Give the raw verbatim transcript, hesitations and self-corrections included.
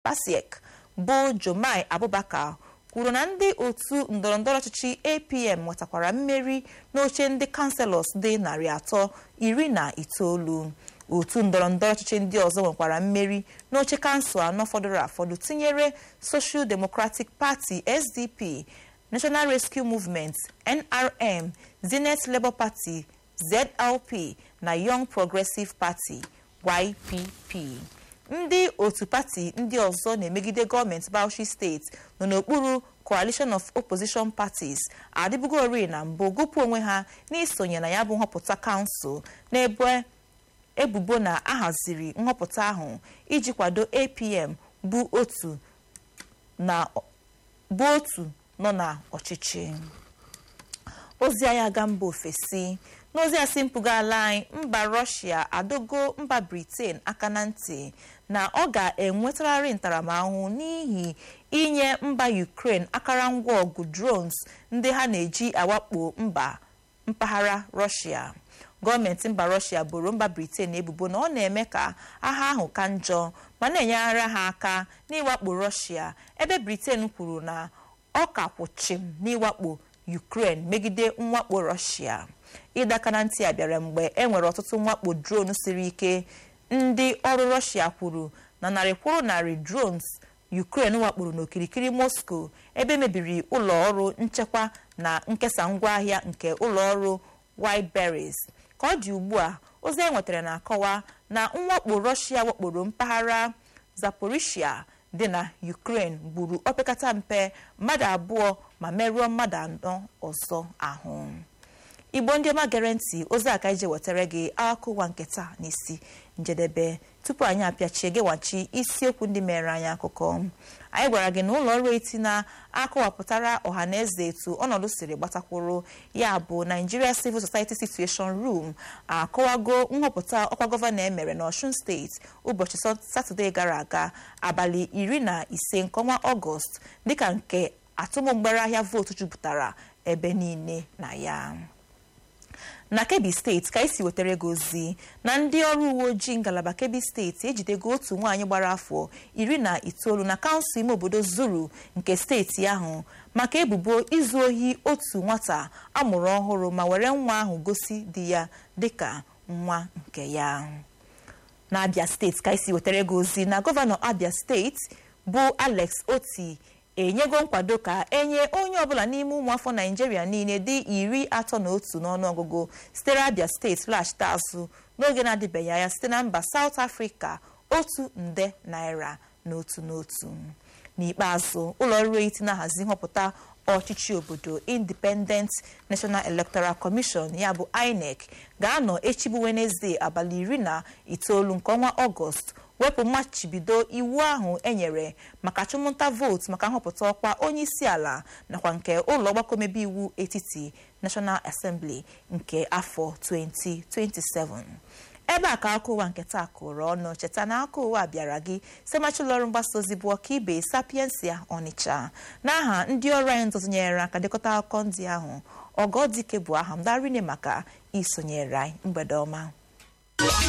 Pasiek bụ Jomai Abubakar kwuru na ndị otu ndọrọndọrọ ọchịchị A P M nwetakwara mmeri n'oche ndị kanselọs dị narị atọ iri na itoolu. Otu ndọrọndọrọ ọchịchị ndị ọzọ nwekwara mmeri n'oche kansụl anọ fọdụrụ afọdụ tinyere Social Democratic Party S D P, National Rescue Movement N R M, Zenith Labour Party Z L P na Young Progressive Party Y P P. Ndị otu pati ndị ọzọ na-emegide gọọmenti Bauchi steeti nọ n'okpuru Coalition of Opposition Parties adịbugori na mbụ gụpụ onwe ha n'isonye na ya bụ nhọpụta kansụl n'ebe ebubo na ahaziri nhọpụta ahụ iji kwado A P M bụ otu na bụ otu nọ na ọchịchị. Ozi anyị aga mba ofesi. N'ozi asị mpụga ala anyị, mba Russia adogo mba Britain aka na ntị na ọ ga-enwetararị ntaramahụhụ n'ihi inye mba Ukraine akara ngwa ọgụ drones ndị ha na-eji awakpo mba mpaghara Russia. Gọọmenti mba Russia boro mba Britain ebubo na ọ na-eme ka agha ahụ ka njọ ma na-enyere ha aka n'ịwakpo Russia, ebe Britain kwuru na ọ ka kwụchim n'ịwakpo Ukraine megide mwakpo Russia. Ịdọ aka na ntị a bịara mgbe e nwere ọtụtụ mwakpo drone siri ike. Ndị ọrụ Russia kwuru na narị kwuru narị drones Ukraine wakporo n'okirikiri Moscow, ebe mebiri ụlọ ọrụ nchekwa na nkesa ngwaahịa nke ụlọ ọrụ Wildberries. Ka ọ dị ugbu a, ozi enwetara na-akọwa na mwakpo Russia wakporo mpaghara Zaporizhia dị na Ukraine gburu opekata mpe mmadụ abụọ ma merụọ mmadụ anọ ọzọ ahụ. Igbo ndị ọma gere ntị, ozi aka ije wetara gị akụwa nketa n'isi njedebe. Tupu anyị apịachie gewachi isiokwu ndị mere anyị akụkọ, anyị gwara gị na ụlọ ọrụ eti na-akọwapụtara ọhaneze etu ọnọdụ siri gbatakwuru, ya bụ Nigeria Civil Society Situation Room akọwago nhọpụta ọkwa gọvanọ emere n'Osun steeti ụbọchị Satọde gara aga abalị iri na ise nke ọnwa Ọgọst dịka nke atụmgbere ahịa vootu jupụtara ebe niile na ya. Na Kebbi steeti ka isi wetara ego ozi na ndị ọrụ uwe ojii ngalaba Kebbi steeti ejidego otu nwaanyị gbara afọ iri na itoolu na kansụl ime obodo Zuru nke steeti ahụ maka ebubo izu ohi otu nwata amụrụ ọhụrụ ma were nwa ahụ gosi di ya dịka nwa nke ya. Na Abia steeti ka isi wetara ego ozi na gọvanọ Abia steeti bụ Alex Oti enyego nkwado ka enye onye ọbụla n'ime ụmụafọ Naijiria niile dị iri atọ na otu n'ọnụọgụgụ sitere Abia steeti laghachite azụ n'oge na-adịbeghị anya site na mba South Africa otu nde naira n'otu n'otu. N'ikpeazụ, ụlọ ọrụ eti na-ahazi nhọpụta ọchịchị obodo Independent National Electoral Commission ya bụ I N E C ga-anọ echi bụ Wednesday abalị iri na itoolu nke ọnwa Ọgọst wepụ mmachibido iwu ahụ enyere maka achụmnta vootu maka nhọpụta ọkwa onye isi ala nakwa nke ụlọ ọgbakọ omebe iwu etiti National Assembly nke afọ twenty twenty-seven. Ebe a ka akụwa nke taa kụrụ ọnụ. Cheta na akụwa bịara gị semachụlọ ọrụ mgbasa ozi bụ Ọkaibe Sapiensia Ọnịcha. N'aha ndị ọrụ anyị ntụzinyere aka dekọta akụkọ ndị ahụ, Ọgọdike bụ aha m darine maka isonyere anyị. Mgbede ọma.